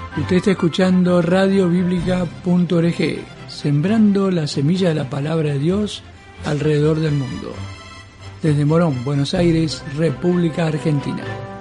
Usted está escuchando radiobiblica.org, sembrando la semilla de la palabra de Dios alrededor del mundo. Desde Morón, Buenos Aires, República Argentina.